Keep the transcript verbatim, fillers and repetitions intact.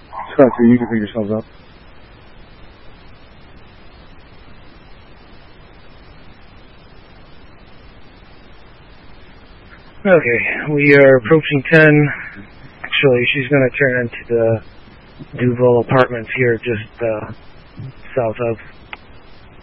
Scott, so you can pick yourselves up. Okay, we are approaching ten. Actually, she's going to turn into the Duval Apartments here just uh, south of